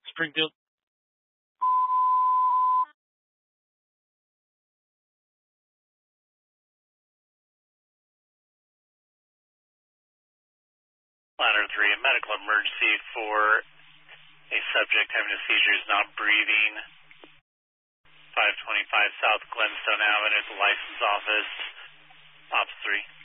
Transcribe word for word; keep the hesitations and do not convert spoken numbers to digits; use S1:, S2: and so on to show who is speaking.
S1: Springfield.
S2: Ladder three, a medical emergency for a subject having a seizure, is not breathing. five twenty-five South Glenstone Avenue, the license office. Ops three.